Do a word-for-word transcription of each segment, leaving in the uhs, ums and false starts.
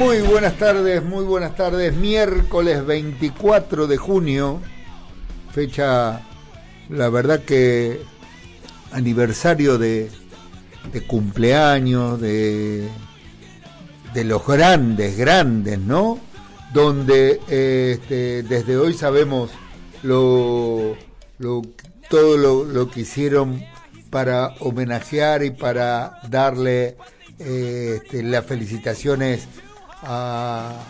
Muy buenas tardes, muy buenas tardes. Miércoles veinticuatro de junio, fecha, la verdad que aniversario de, de cumpleaños, de, de los grandes, grandes, ¿no? Donde eh, este, desde hoy sabemos lo, lo, todo lo, lo que hicieron para homenajear y para darle eh, este, las felicitaciones a,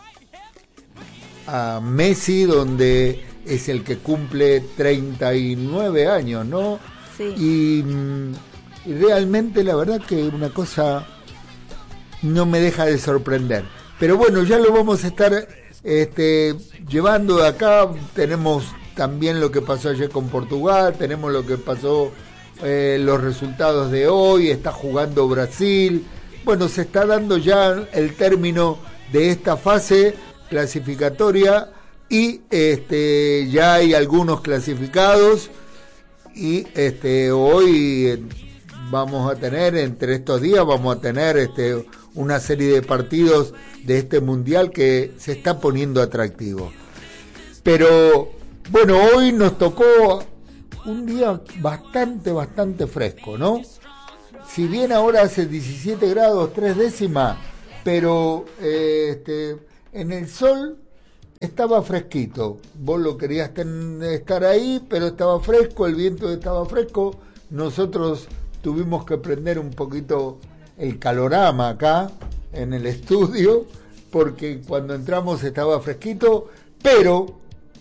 a Messi, donde es el que cumple treinta y nueve años, ¿no? Sí. Y, y realmente la verdad que una cosa no me deja de sorprender. Pero bueno, ya lo vamos a estar este, llevando de acá. Tenemos también lo que pasó ayer con Portugal, tenemos lo que pasó, eh, los resultados de hoy, está jugando Brasil. Bueno, se está dando ya el término de esta fase clasificatoria y este, ya hay algunos clasificados y este, hoy vamos a tener, entre estos días vamos a tener este, una serie de partidos de este mundial que se está poniendo atractivo. Pero bueno, hoy nos tocó un día bastante, bastante fresco, ¿no? Si bien ahora hace diecisiete grados, tres décimas, pero eh, este, en el sol estaba fresquito. Vos lo querías ten, estar ahí, pero estaba fresco, el viento estaba fresco. Nosotros tuvimos que prender un poquito el calorama acá en el estudio, porque cuando entramos estaba fresquito, pero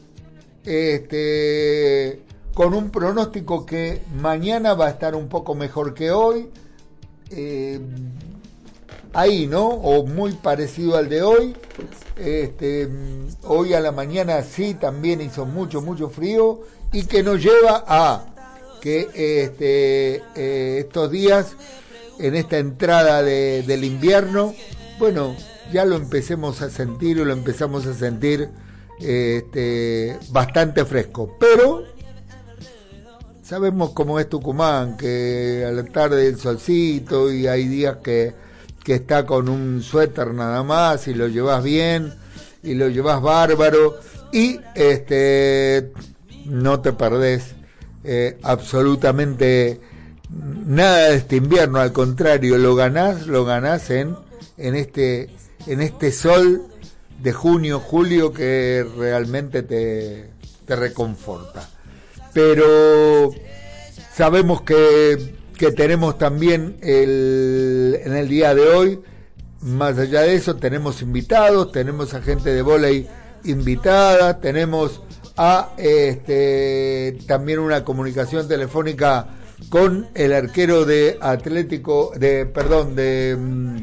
este, con un pronóstico que mañana va a estar un poco mejor que hoy, eh, ahí, ¿no? O muy parecido al de hoy. Este, hoy a la mañana sí también hizo mucho, mucho frío, y que nos lleva a que este, eh, estos días, en esta entrada de, del invierno, bueno, ya lo empecemos a sentir, o lo empezamos a sentir este, bastante fresco, pero sabemos cómo es Tucumán, que a la tarde el solcito y hay días que, que está con un suéter nada más y lo llevas bien y lo llevas bárbaro y este no te perdés eh, absolutamente nada de este invierno, al contrario, lo ganás, lo ganás en, en este, en este sol de junio, julio, que realmente te, te reconforta. Pero sabemos que, que tenemos también el, en el día de hoy, más allá de eso, tenemos invitados, tenemos a gente de vóley invitada, tenemos a este, también una comunicación telefónica con el arquero de Atlético, de perdón, de,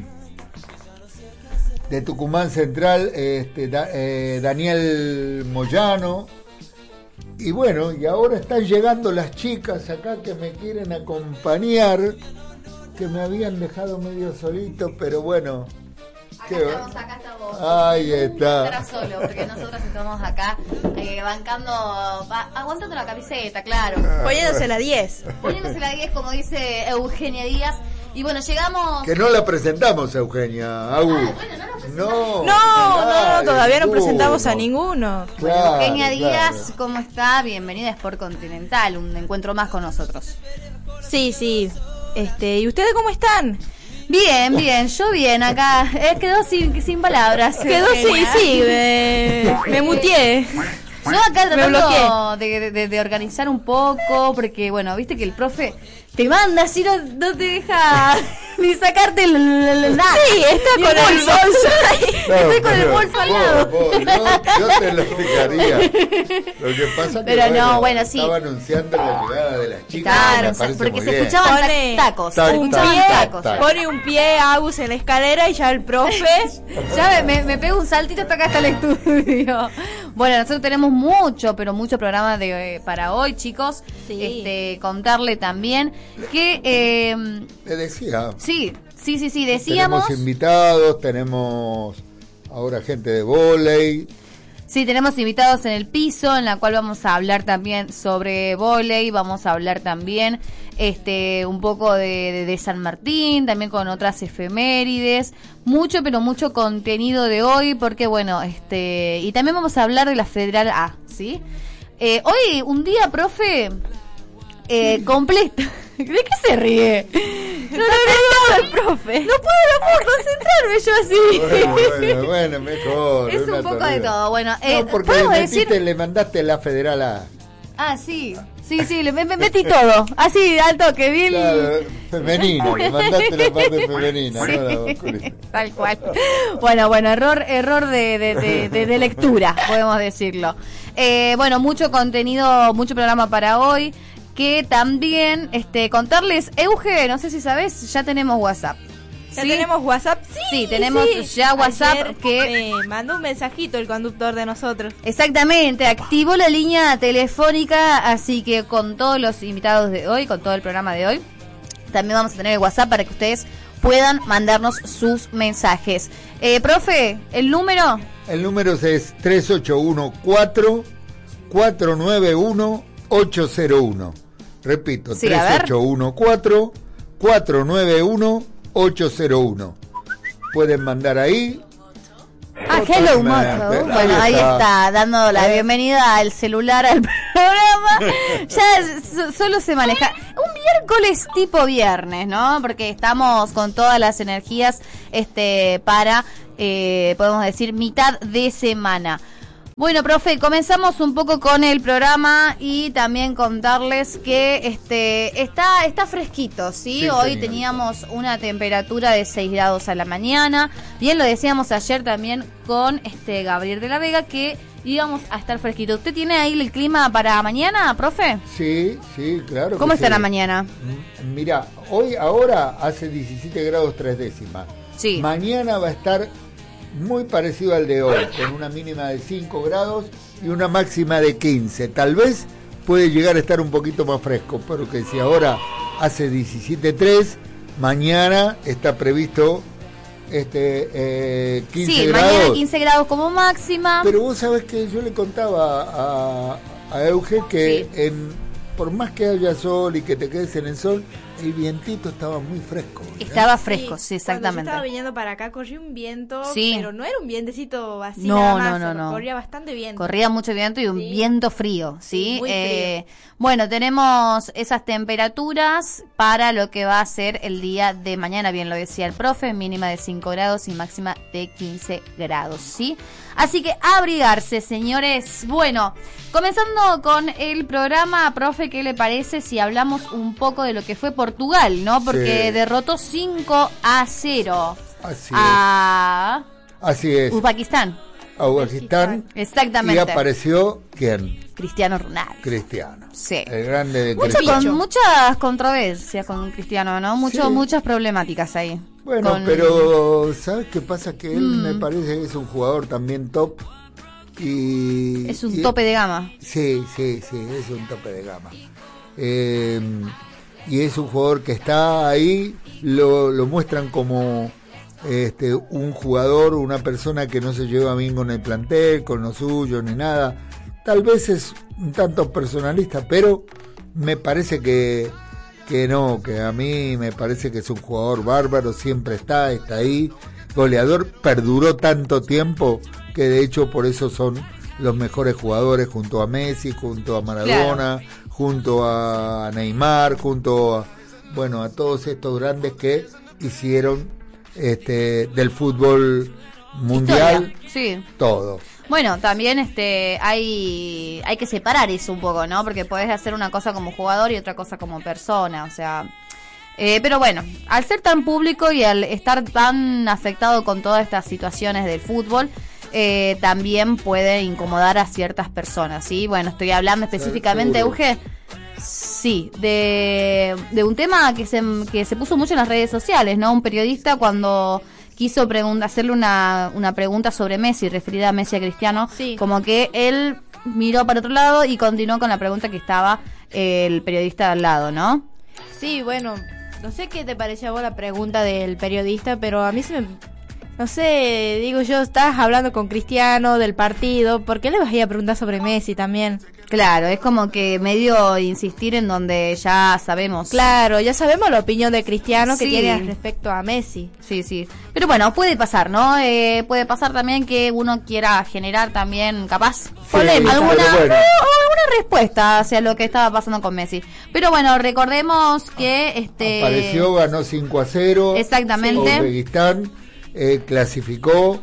de Tucumán Central, este, da, eh, Daniel Moyano. Y bueno, y ahora están llegando las chicas acá que me quieren acompañar, que me habían dejado medio solito, pero bueno. Acá estamos, acá estamos. Ahí está. Estará solo, porque nosotros estamos acá eh, bancando, va, aguantando la camiseta, claro. Poniéndose la diez. Poniéndose la diez, como dice Eugenia Díaz. Y bueno, llegamos... Que no la presentamos, Eugenia. Agu. Ah, bueno, no la presentamos. No, No, no, no, todavía no ninguno. presentamos a ninguno. Claro, Eugenia Díaz, claro. ¿cómo está? Bienvenida a Sport Continental, un encuentro más con nosotros. Sí, sí. Este, ¿y ustedes cómo están? Bien, bien, yo bien acá. Eh, quedó sin, sin palabras. Quedó, sí, Eugenia. sí, me, me muteé. Yo acá Me tratando bloqueé. de, de, de organizar un poco, porque bueno, viste que el profe te manda así, no, no te deja ni sacarte el, el, el nada. Sí, está Ni con el bolso. bolso ahí. No, Estoy con el pero bolso al vos, lado. vos, yo, yo te lo explicaría. Lo que pasa que Pero bueno, no, bueno, sí. estaba anunciando la llegada de las chicas. Claro, me o sea, parece porque muy se bien. escuchaban tac- Pone- tacos, Tac, se Un escuchaban pie, tacos. tac. pone un pie Agus en la escalera y ya el profe. Ya me, me, me pego un saltito hasta acá hasta el estudio. Bueno, nosotros tenemos mucho, pero mucho programa de eh, para hoy, chicos. Sí. Este, contarle también que eh, Te decía. sí, sí, sí, sí, decíamos. Tenemos invitados, tenemos ahora gente de vóley. Sí, tenemos invitados en el piso, en la cual vamos a hablar también sobre vóley, vamos a hablar también este un poco de, de, de San Martín, también con otras efemérides, mucho pero mucho contenido de hoy, porque bueno, este y también vamos a hablar de la Federal A, ¿sí? Eh, hoy un día, profe, eh, completo. ¿De qué se ríe? No, no, no, no, el profe. No puedo, no puedo concentrarme yo así. Bueno, bueno, bueno, mejor. Es un poco torre. De todo. Bueno, eh, no, porque le, metiste, decir... le mandaste la Federal A. Ah, sí. Sí, sí, le me, me metí todo. Así, al toque, bien. Claro, femenino, le mandaste la parte femenina. Sí, no la tal cual. Bueno, bueno, error error de, de, de, de, de lectura, podemos decirlo. Eh, bueno, mucho contenido, mucho programa para hoy. Que también, este, contarles, Euge, no sé si sabes, ya tenemos WhatsApp. ¿Ya ¿Sí? tenemos WhatsApp? Sí, sí tenemos sí. ya WhatsApp. Ayer que me mandó un mensajito el conductor de nosotros. Exactamente, activó la línea telefónica, así que con todos los invitados de hoy, con todo el programa de hoy, también vamos a tener el WhatsApp para que ustedes puedan mandarnos sus mensajes. Eh, profe, ¿el número? El número es tres ocho uno cuatro cuatro nueve uno ocho cero uno. Repito, sí, tres ocho uno cuatro cuatro nueve uno ocho cero uno. Pueden mandar ahí. Ah, hello, Moto. Bueno, ahí está. está, dando la bienvenida al celular al programa. Ya solo se maneja. Un miércoles tipo viernes, ¿no? Porque estamos con todas las energías este para, eh, podemos decir, mitad de semana. Bueno, profe, comenzamos un poco con el programa y también contarles que este está está fresquito, ¿sí? sí Hoy señor. Teníamos una temperatura de seis grados a la mañana. Bien, lo decíamos ayer también con este Gabriel de la Vega que íbamos a estar fresquito. ¿Usted tiene ahí el clima para mañana, profe? Sí, sí, claro. ¿Cómo está sí. la mañana? Mira, hoy ahora hace diecisiete grados tres décimas. Sí. Mañana va a estar muy parecido al de hoy, con una mínima de cinco grados y una máxima de quince. Tal vez puede llegar a estar un poquito más fresco, pero que si ahora hace diecisiete tres, mañana está previsto este eh, quince sí, grados. Sí, mañana quince grados como máxima. Pero vos sabés que yo le contaba a, a Euge que sí. en, por más que haya sol y que te quedes en el sol, el vientito estaba muy fresco. ¿verdad? Estaba fresco, sí, sí exactamente. Cuando yo estaba viniendo para acá corría un viento, sí. pero no era un vientecito así no, nada más, no, no, no. corría bastante viento. Corría mucho viento y un sí. viento frío, ¿sí? sí muy eh, frío. Bueno, tenemos esas temperaturas para lo que va a ser el día de mañana, bien lo decía el profe, mínima de cinco grados y máxima de quince grados, ¿sí? Así que abrigarse, señores. Bueno, comenzando con el programa, profe, ¿qué le parece si hablamos un poco de lo que fue Portugal, ¿no? Porque sí. derrotó cinco a cero Así a es. Así es. Uzbekistán. A Uzbekistán. Exactamente. Y apareció, ¿quién? Cristiano Ronaldo. Cristiano. Sí. El grande de Mucho Cristiano. Con muchas controversias con Cristiano, ¿no? Mucho, sí. Muchas problemáticas ahí. Bueno, con... pero ¿sabes qué pasa? Que él mm. me parece que es un jugador también top. Y es un y, tope de gama. Sí, sí, sí, es un tope de gama. Eh, y es un jugador que está ahí, lo, lo muestran como este un jugador, una persona que no se lleva bien con el plantel, con lo suyo, ni nada. Tal vez es un tanto personalista, pero me parece que, que no, que a mí me parece que es un jugador bárbaro, siempre está, está ahí, goleador, perduró tanto tiempo que de hecho por eso son los mejores jugadores junto a Messi, junto a Maradona, claro. junto a Neymar, junto a, bueno, a todos estos grandes que hicieron este del fútbol mundial, sí. todo. Bueno, también este hay hay que separar eso un poco, ¿no? Porque podés hacer una cosa como jugador y otra cosa como persona, o sea, eh, pero bueno, al ser tan público y al estar tan afectado con todas estas situaciones del fútbol, eh, también puede incomodar a ciertas personas, ¿sí? Bueno, estoy hablando específicamente, Euge, sí, de, de un tema que se, que se puso mucho en las redes sociales, ¿no? Un periodista cuando quiso pregunta, hacerle una, una pregunta sobre Messi, referida a Messi, a Cristiano, sí. como que él miró para otro lado y continuó con la pregunta que estaba el periodista al lado, ¿no? Sí, bueno, no sé qué te pareció a vos la pregunta del periodista, pero a mí se me, No sé, digo yo, estás hablando con Cristiano del partido, ¿por qué le vas a ir a preguntar sobre Messi también? Claro, es como que medio insistir en donde ya sabemos. Claro, ya sabemos la opinión de Cristiano que Sí. tiene respecto a Messi. Sí, sí. Pero bueno, puede pasar, ¿no? Eh, puede pasar también que uno quiera generar también, capaz, Polémica, alguna, pero bueno. o alguna respuesta hacia lo que estaba pasando con Messi. Pero bueno, recordemos que este Apareció, ganó cinco a cero. Exactamente. Uzbekistán eh, clasificó,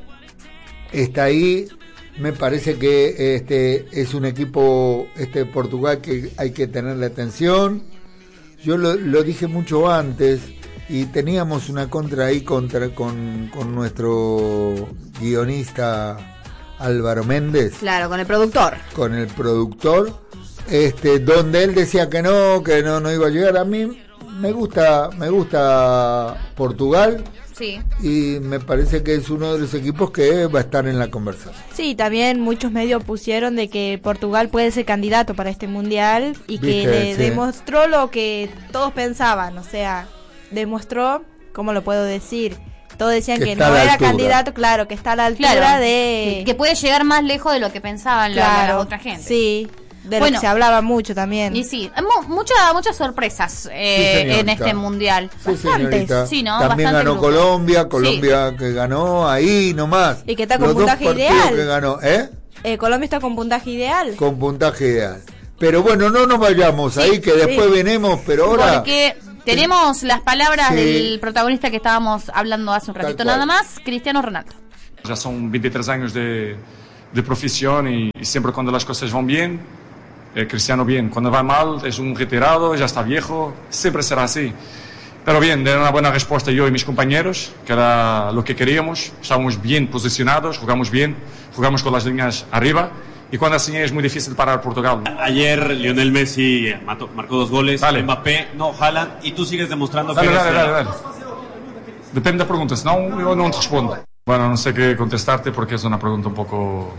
está ahí. Me parece que este es un equipo, este Portugal, que hay que tenerle atención. Yo lo, lo dije mucho antes y teníamos una contra ahí contra con, con nuestro guionista Álvaro Méndez, claro, con el productor. con el productor, este, donde él decía que no, que no, no iba a llegar. A mí me gusta, me gusta Portugal. Sí. Y me parece que es uno de los equipos que va a estar en la conversación. Sí, también muchos medios pusieron de que Portugal puede ser candidato para este mundial y que Viste, le sí. demostró lo que todos pensaban, o sea, demostró, ¿cómo lo puedo decir? Todos decían Que que, está no a la era altura. candidato, claro, que está a la altura Claro, de... que, que puede llegar más lejos de lo que pensaban la- claro, la, otra gente. Sí, de Bueno, lo que se hablaba mucho también. Y sí, mu- mucha, muchas sorpresas eh, Sí, señorita. en este mundial. Sí, Bastantes, señorita. sí, ¿no? También Bastante ganó grupo. Colombia, Colombia que ganó ahí nomás. Y que está con Los dos puntaje partidos ideal. que ganó, ¿eh? Eh, Colombia está con puntaje ideal. Con puntaje ideal. Pero bueno, no nos vayamos Sí, ahí, que después sí. venimos, pero ahora... Porque tenemos las palabras Sí. del protagonista que estábamos hablando hace un Tal ratito, cual. nada más, Cristiano Ronaldo. Ya son veintitrés años de, de profesión y, y siempre cuando las cosas van bien, eh, Cristiano bien. Cuando va mal es un retirado, ya está viejo, siempre será así. Pero bien, de una buena respuesta yo y mis compañeros, que era lo que queríamos. Estábamos bien posicionados, jugamos bien, jugamos con las líneas arriba. Y cuando así es muy difícil parar Portugal. Ayer Lionel Messi mató- marcó dos goles, Dale. Mbappé no, Haaland, y tú sigues demostrando Dale, que eres dale, el- dale, dale. Depende da pergunta, senão eu não te respondo. Bueno, no sé qué contestarte porque es una pregunta un poco...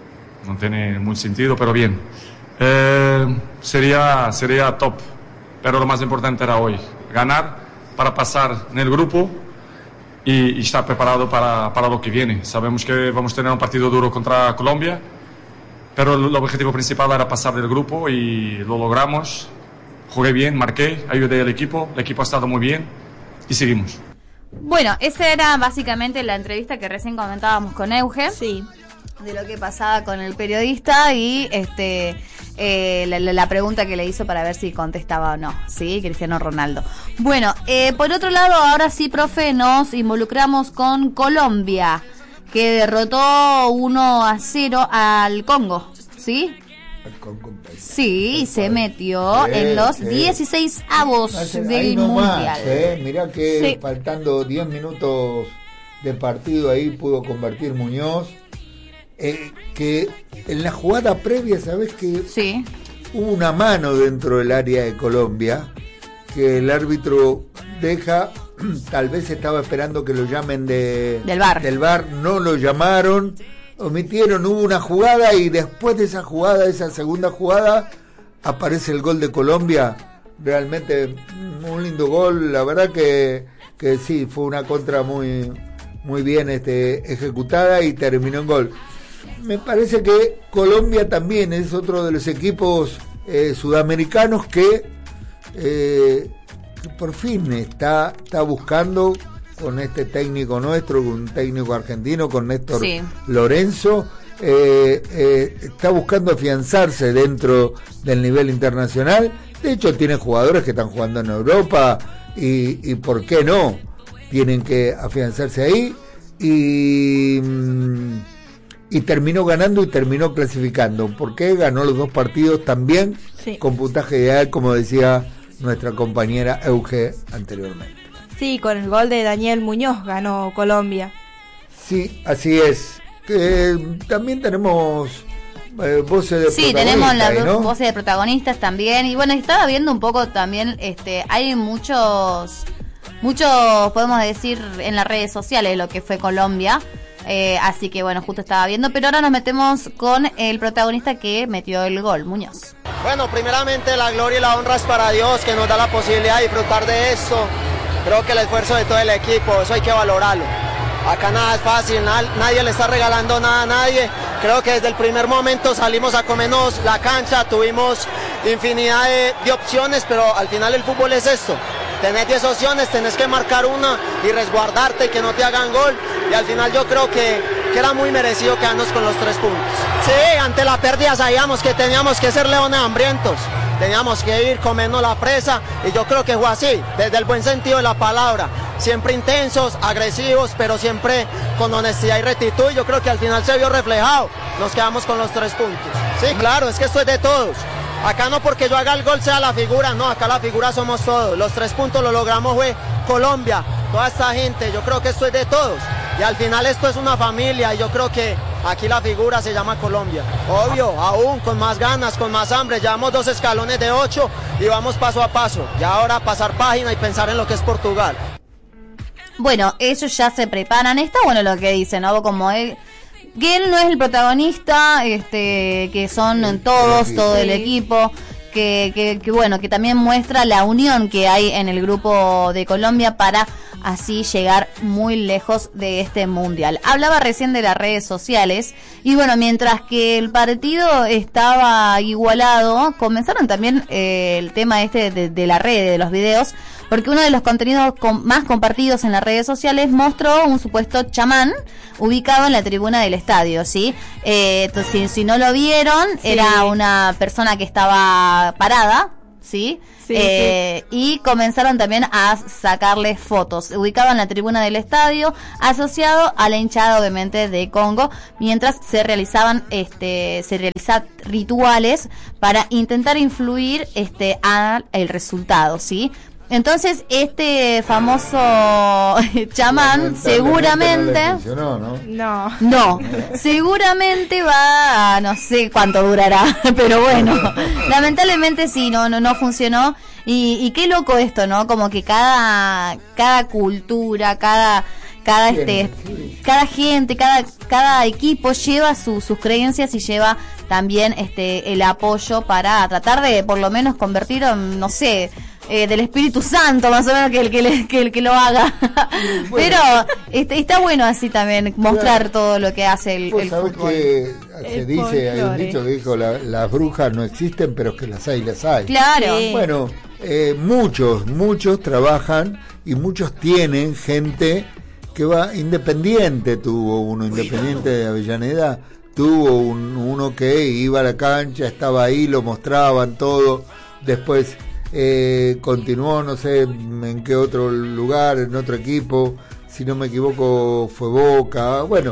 no tiene mucho sentido, pero bien. Eh, sería, sería top, pero lo más importante era hoy, ganar para pasar en el grupo y, y estar preparado para, para lo que viene. Sabemos que vamos a tener un partido duro contra Colombia, pero el, el objetivo principal era pasar del grupo y lo logramos. Jugué bien, marqué, ayudé al equipo, el equipo ha estado muy bien y seguimos. Bueno, esa era básicamente la entrevista que recién comentábamos con Euge. Sí. De lo que pasaba con el periodista y este eh, la, la- la pregunta que le hizo para ver si contestaba o no, ¿sí? Cristiano Ronaldo. Bueno, eh, por otro lado, ahora sí, profe, nos involucramos con Colombia, que derrotó uno a cero al Congo, ¿sí? Sí, se metió Sí, en los sí. dieciséis avos Ahí del nomás, Mundial. ¿eh? Mirá que Sí. faltando diez minutos de partido ahí pudo convertir Muñoz. Eh, que en la jugada previa, ¿sabes que Sí, hubo una mano dentro del área de Colombia que el árbitro deja? Tal vez estaba esperando que lo llamen de, Del V A R. del V A R, no lo llamaron, omitieron, hubo una jugada y después de esa jugada, esa segunda jugada, aparece el gol de Colombia. Realmente un lindo gol, la verdad que, que sí, fue una contra muy, muy bien este, ejecutada y terminó en gol. Me parece que Colombia también es otro de los equipos eh, sudamericanos que, eh, que por fin está, está buscando con este técnico nuestro, con un técnico argentino, con Néstor Sí. Lorenzo, eh, eh, está buscando afianzarse dentro del nivel internacional. De hecho, tiene jugadores que están jugando en Europa y, y ¿por qué no? Tienen que afianzarse ahí y... mm, y terminó ganando y terminó clasificando. Porque ganó los dos partidos también Sí. con puntaje ideal, como decía nuestra compañera Euge anteriormente. Sí, con el gol de Daniel Muñoz ganó Colombia. Sí, así es. Que también tenemos eh, voces de sí, protagonistas tenemos las ahí, dos ¿no? voces de protagonistas también. Y bueno, estaba viendo un poco también, este, hay muchos, muchos, podemos decir, en las redes sociales lo que fue Colombia. Eh, así que bueno, justo estaba viendo, pero ahora nos metemos con el protagonista que metió el gol, Muñoz. Bueno, primeramente la gloria y la honra es para Dios, que nos da la posibilidad de disfrutar de esto. Creo que el esfuerzo de todo el equipo, eso hay que valorarlo. acá nada es fácil, na, nadie le está regalando nada a nadie. Creo que desde el primer momento salimos a comernos la cancha, tuvimos infinidad de, de opciones, pero al final el fútbol es esto. Tenés diez opciones, tenés que marcar una y resguardarte y que no te hagan gol. Y al final yo creo que, que era muy merecido quedarnos con los tres puntos. Sí, ante la pérdida sabíamos que teníamos que ser leones hambrientos. Teníamos que ir, comernos la presa, y yo creo que fue así, desde el buen sentido de la palabra. Siempre intensos, agresivos, pero siempre con honestidad y rectitud. Yo creo que al final se vio reflejado. Nos quedamos con los tres puntos. Sí, claro, es que esto es de todos. Acá no porque yo haga el gol sea la figura, no, acá la figura somos todos. Los tres puntos lo logramos fue Colombia, toda esta gente, yo creo que esto es de todos. Y al final esto es una familia, y yo creo que aquí la figura se llama Colombia. Obvio, aún con más ganas, con más hambre, llevamos dos escalones de ocho y vamos paso a paso. Y ahora pasar página y pensar en lo que es Portugal. Bueno, ellos ya se preparan, está bueno lo que dicen, ¿no? Como él... que él no es el protagonista, este, que son todos, todo el equipo, que, que, que bueno, que también muestra la unión que hay en el grupo de Colombia para así llegar muy lejos de este mundial. Hablaba recién de las redes sociales y bueno, mientras que el partido estaba igualado, comenzaron también eh, el tema este de, de la red, de los videos, porque uno de los contenidos com- más compartidos en las redes sociales mostró un supuesto chamán ubicado en la tribuna del estadio, ¿sí? Eh, entonces, si, si no lo vieron, sí. Era una persona que estaba parada, ¿sí? Sí, eh, sí. Y comenzaron también a sacarle fotos. Ubicado en la tribuna del estadio, asociado a la hinchada, obviamente, de Congo, mientras se realizaban, este, se realizaban rituales para intentar influir, este, al resultado, ¿sí? Entonces, este famoso chamán seguramente... No, funcionó, ¿no? No. No, seguramente va a, no sé cuánto durará, pero bueno, lamentablemente sí, no, no, no funcionó. Y, y qué loco esto, ¿no? Como que cada, cada cultura, cada... cada este cada gente, cada cada equipo lleva su, sus creencias y lleva también este el apoyo para tratar de por lo menos convertir, no sé, eh, del Espíritu Santo más o menos que el que le, que el que lo haga. Bueno. Pero este, está bueno así también mostrar claro. Todo lo que hace el, pues el sabes fútbol. Que se el dice, folclore. Hay un dicho que dijo la, las brujas no existen, pero que las hay, las hay. Claro. Sí. Bueno, eh, muchos, muchos trabajan y muchos tienen gente que va independiente, tuvo uno independiente de Avellaneda, tuvo un, uno que iba a la cancha, estaba ahí, lo mostraban todo, después eh, continuó, no sé en qué otro lugar, en otro equipo, si no me equivoco fue Boca, bueno,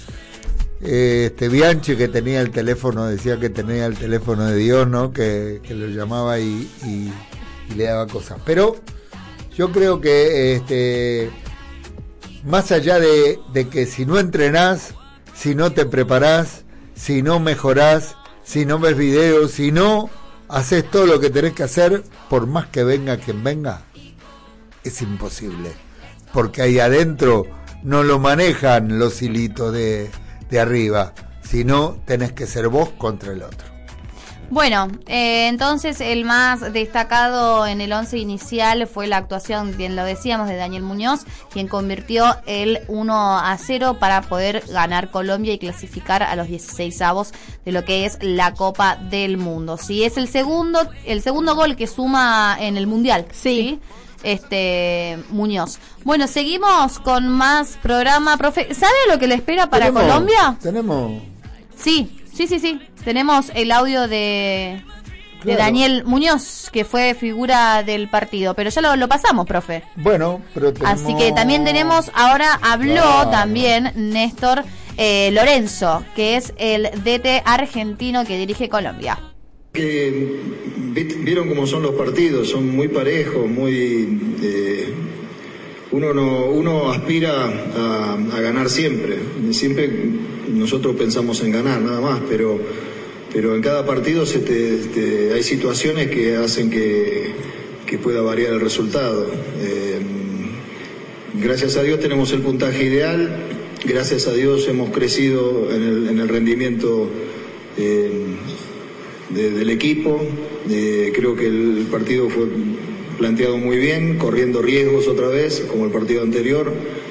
eh, este Bianchi que tenía el teléfono, decía que tenía el teléfono de Dios, ¿no? Que, que lo llamaba y, y, y le daba cosas, pero yo creo que este más allá de, de que si no entrenás, si no te preparás, si no mejorás, si no ves videos, si no haces todo lo que tenés que hacer, por más que venga quien venga, es imposible. Porque ahí adentro no lo manejan los hilitos de, de arriba, sino tenés que ser vos contra el otro. Bueno, eh, entonces el más destacado en el once inicial fue la actuación, bien lo decíamos, de Daniel Muñoz, quien convirtió el uno a cero para poder ganar Colombia y clasificar a los dieciseisavos de lo que es la Copa del Mundo. Sí, es el segundo, el segundo gol que suma en el Mundial. Sí. ¿Sí? Este Muñoz. Bueno, seguimos con más programa, profe. ¿Sabe lo que le espera para ¿Tenemos, Colombia? Tenemos. Sí. Sí, sí, sí. Tenemos el audio de, claro. de Daniel Muñoz, que fue figura del partido. Pero ya lo, lo pasamos, profe. Bueno, pero tenemos... Así que también tenemos, ahora habló claro. también Néstor eh, Lorenzo, que es el D T argentino que dirige Colombia. Que vieron cómo son los partidos, son muy parejos, muy... Eh, uno no uno aspira a, a ganar siempre, siempre nosotros pensamos en ganar nada más, pero pero en cada partido se te, te, hay situaciones que hacen que, que pueda variar el resultado. Eh, gracias a Dios tenemos el puntaje ideal, gracias a Dios hemos crecido en el, en el rendimiento eh, de, del equipo, eh, creo que el partido fue planteado muy bien, corriendo riesgos otra vez, como el partido anterior.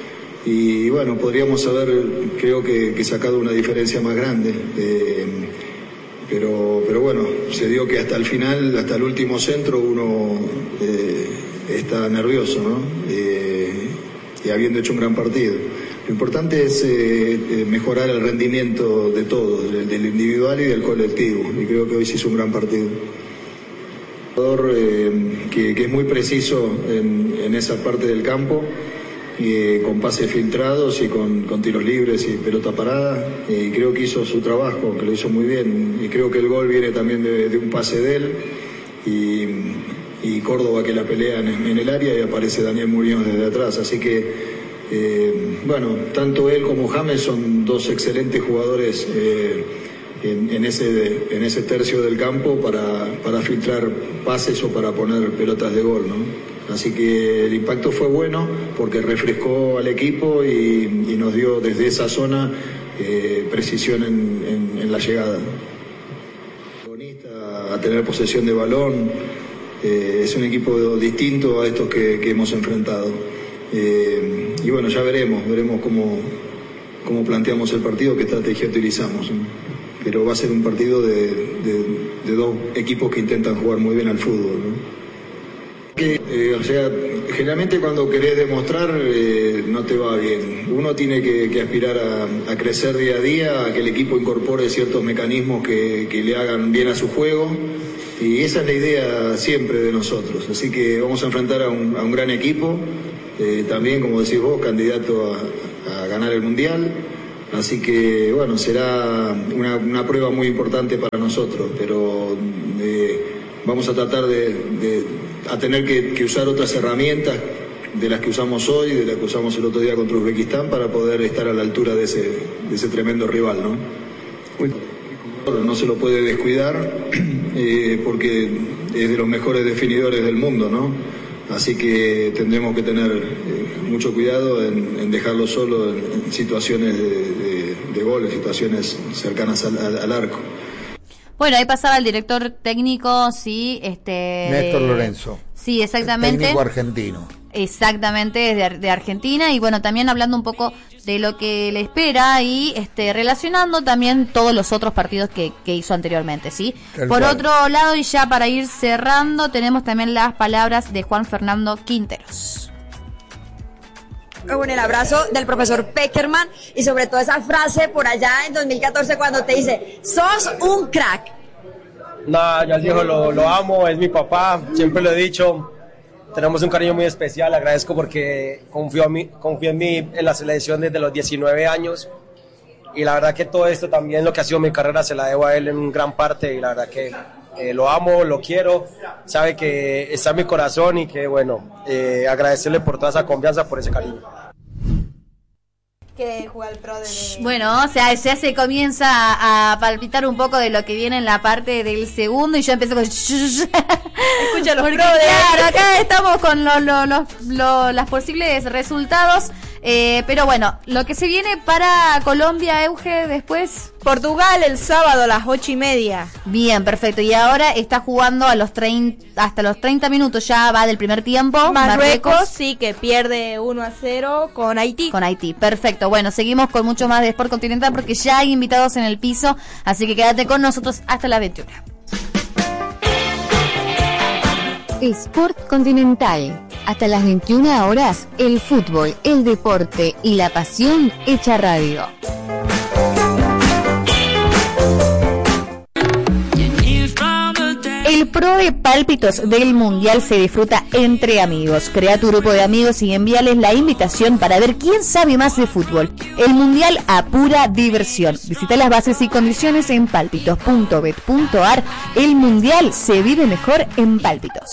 y bueno, podríamos haber, creo que, que sacado una diferencia más grande, eh, pero, pero bueno, se dio que hasta el final, hasta el último centro, uno eh, está nervioso, ¿no? Eh, y habiendo hecho un gran partido. Lo importante es eh, mejorar el rendimiento de todos, del, del individual y del colectivo, y creo que hoy se hizo un gran partido. Un jugador eh, que, que es muy preciso en, en esa parte del campo, eh, con pases filtrados y con, con tiros libres y pelota parada, y creo que hizo su trabajo, que lo hizo muy bien, y creo que el gol viene también de, de un pase de él, y, y Córdoba que la pelea en, en el área, y aparece Daniel Muñoz desde atrás, así que Eh, bueno, tanto él como James son dos excelentes jugadores eh, en, en, ese, en ese tercio del campo para, para filtrar pases o para poner pelotas de gol, ¿no? Así que el impacto fue bueno porque refrescó al equipo y, y nos dio desde esa zona eh, precisión en, en, en la llegada. A tener posesión de balón, eh, es un equipo distinto a estos que, que hemos enfrentado. Eh, y bueno, ya veremos, veremos cómo, cómo planteamos el partido, qué estrategia utilizamos, ¿no? Pero va a ser un partido de, de, de dos equipos que intentan jugar muy bien al fútbol, ¿no? Que, eh, o sea, generalmente cuando querés demostrar eh, no te va bien. Uno tiene que, que aspirar a, a crecer día a día, a que el equipo incorpore ciertos mecanismos que, que le hagan bien a su juego, y esa es la idea siempre de nosotros. Así que vamos a enfrentar a un, a un gran equipo. Eh, también, como decís vos, candidato a, a ganar el Mundial, así que bueno, será una, una prueba muy importante para nosotros, pero eh, vamos a tratar de, de a tener que, que usar otras herramientas de las que usamos hoy, de las que usamos el otro día contra Uzbekistán, para poder estar a la altura de ese, de ese tremendo rival, ¿no? No se lo puede descuidar eh, porque es de los mejores definidores del mundo, ¿no? Así que tendremos que tener eh, mucho cuidado en, en dejarlo solo en, en situaciones de, de, de gol, en situaciones cercanas al, al, al arco. Bueno, ahí pasaba el director técnico, sí, este... Néstor Lorenzo. Sí, exactamente. Técnico argentino. Exactamente, de, de Argentina, y bueno, también hablando un poco de lo que le espera y este relacionando también todos los otros partidos que, que hizo anteriormente, ¿sí? El Por cual. Otro lado, y ya para ir cerrando, tenemos también las palabras de Juan Fernando Quinteros. Con el abrazo del profesor Peckerman y sobre todo esa frase por allá en dos mil catorce cuando te dice, sos un crack. No, ya el viejo lo, lo amo, es mi papá, siempre lo he dicho. Tenemos un cariño muy especial, agradezco porque confió, a mí, confió en mí en la selección desde los diecinueve años, y la verdad que todo esto también, lo que ha sido mi carrera, se la debo a él en gran parte, y la verdad que eh, lo amo, lo quiero, sabe que está en mi corazón, y que bueno, eh, agradecerle por toda esa confianza, por ese cariño. Que juega el pro de... Bueno, o sea, ya se comienza a, a palpitar un poco de lo que viene en la parte del segundo, y yo empecé con... Escucha los Porque, pro de... claro, acá estamos con lo, lo, lo, lo, las posibles resultados, eh, pero bueno, lo que se viene para Colombia, Euge, después... Portugal el sábado a las ocho y media. Bien, perfecto. Y ahora está jugando a los treinta, hasta los treinta minutos, ya va del primer tiempo. Marruecos, Marruecos, sí, que pierde uno a cero con Haití. Con Haití, perfecto. Bueno, seguimos con mucho más de Sport Continental porque ya hay invitados en el piso, así que quédate con nosotros hasta las veintiuna. Sport Continental. Hasta las veintiuna horas, el fútbol, el deporte y la pasión hecha radio. El Pro de Pálpitos del Mundial se disfruta entre amigos. Crea tu grupo de amigos y envíales la invitación para ver quién sabe más de fútbol. El Mundial a pura diversión. Visita las bases y condiciones en pálpitos punto bet punto ar. El Mundial se vive mejor en Pálpitos.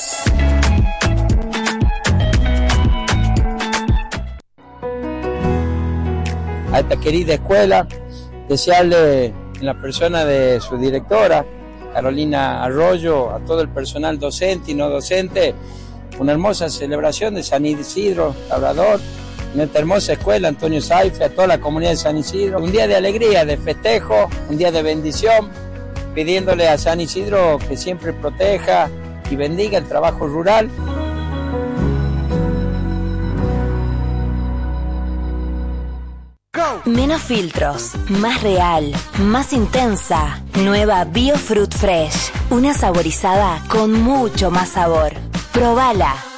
A esta querida escuela, desearle en la persona de su directora, Carolina Arroyo, a todo el personal docente y no docente, una hermosa celebración de San Isidro Labrador, en esta hermosa escuela Antonio Saife, a toda la comunidad de San Isidro, un día de alegría, de festejo, un día de bendición, pidiéndole a San Isidro que siempre proteja y bendiga el trabajo rural. Menos filtros, más real, más intensa. Nueva Biofruit Fresh, una saborizada con mucho más sabor. Probala.